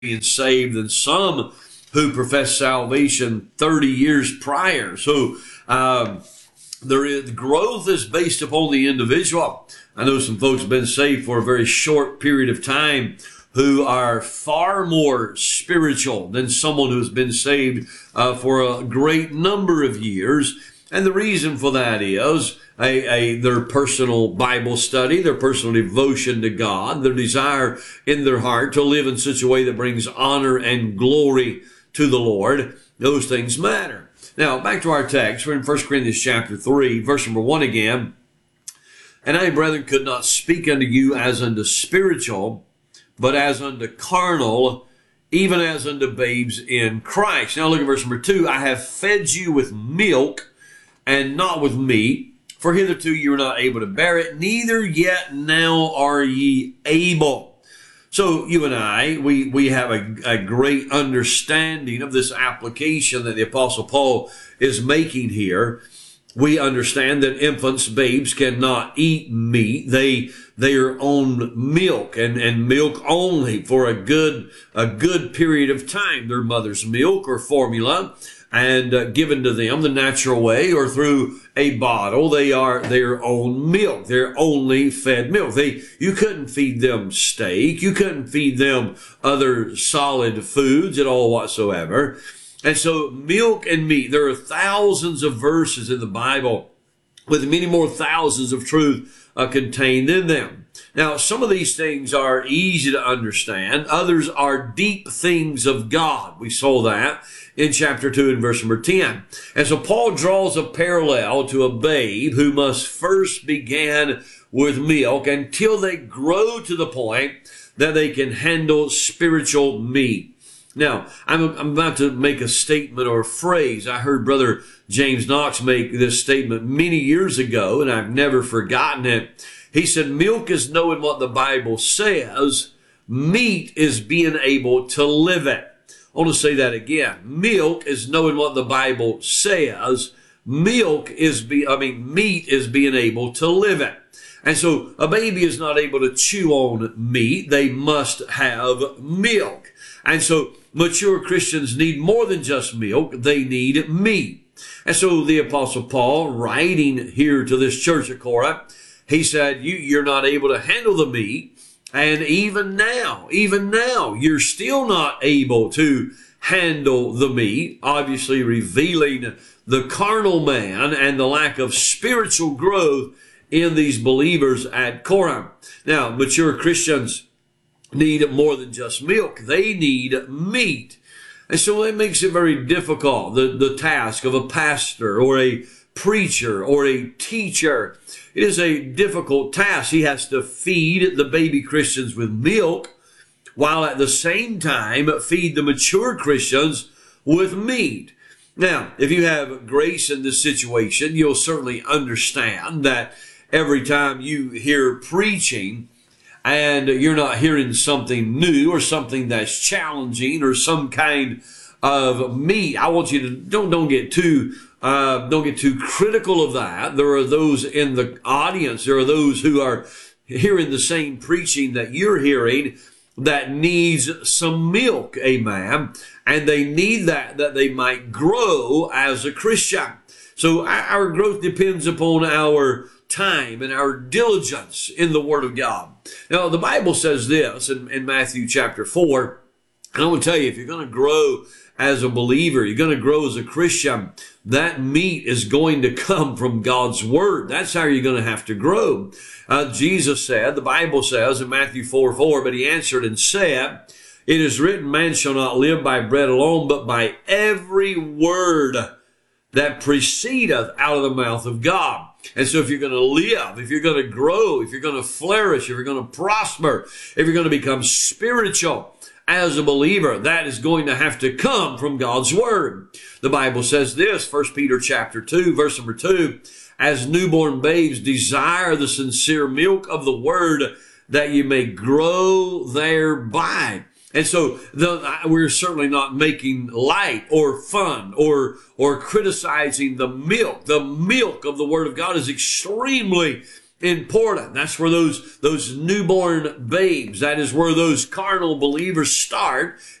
being saved than some who profess salvation 30 years prior. So growth is based upon the individual. I know some folks have been saved for a very short period of time who are far more spiritual than someone who's been saved for a great number of years. And the reason for that is their personal Bible study, their personal devotion to God, their desire in their heart to live in such a way that brings honor and glory to the Lord. Those things matter. Now, back to our text. We're in 1 Corinthians chapter 3, verse number 1 again. And I, brethren, could not speak unto you as unto spiritual, but as unto carnal, even as unto babes in Christ. Now look at verse number 2. I have fed you with milk and not with meat, for hitherto you were not able to bear it, neither yet now are ye able. So you and I, we have a great understanding of this application that the Apostle Paul is making here. We understand that infants, babes cannot eat meat. They are on milk and milk only for a good period of time. Their mother's milk or formula and given to them the natural way or through a bottle. They are their own milk. They're only fed milk. You couldn't feed them steak. You couldn't feed them other solid foods at all whatsoever. And so milk and meat, there are thousands of verses in the Bible with many more thousands of truth contained in them. Now, some of these things are easy to understand. Others are deep things of God. We saw that in chapter 2 and verse number 10. And so Paul draws a parallel to a babe who must first begin with milk until they grow to the point that they can handle spiritual meat. Now, I'm about to make a statement or a phrase. I heard Brother James Knox make this statement many years ago, and I've never forgotten it. He said, milk is knowing what the Bible says. Meat is being able to live it. I want to say that again. Milk is knowing what the Bible says. Meat is being able to live it. And so a baby is not able to chew on meat. They must have milk. And so mature Christians need more than just milk. They need meat. And so the Apostle Paul, writing here to this church at Corinth, he said, you're not able to handle the meat. And even now, you're still not able to handle the meat, obviously revealing the carnal man and the lack of spiritual growth in these believers at Corinth. Now, mature Christians need more than just milk. They need meat. And so that makes it very difficult, the task of a pastor or a preacher or a teacher. It is a difficult task. He has to feed the baby Christians with milk while at the same time feed the mature Christians with meat. Now, if you have grace in this situation, you'll certainly understand that every time you hear preaching and you're not hearing something new or something that's challenging or some kind of meat, I want you to don't get too critical of that. There are those in the audience, there are those who are hearing the same preaching that you're hearing that needs some milk, amen. And they need that they might grow as a Christian. So our growth depends upon our time and our diligence in the Word of God. Now, the Bible says this in Matthew chapter 4, and I want to tell you, if you're going to grow as a believer, you're going to grow as a Christian, that meat is going to come from God's Word. That's how you're going to have to grow. Jesus said, the Bible says in Matthew 4:4, but he answered and said, it is written, man shall not live by bread alone, but by every word that proceedeth out of the mouth of God. And so if you're going to live, if you're going to grow, if you're going to flourish, if you're going to prosper, if you're going to become spiritual as a believer, that is going to have to come from God's Word. The Bible says this, 1 Peter chapter 2, verse number 2, as newborn babes desire the sincere milk of the Word, that you may grow thereby. And so we're certainly not making light or fun or criticizing the milk. The milk of the Word of God is extremely in Portland. That's where those newborn babes, that is where those carnal believers start.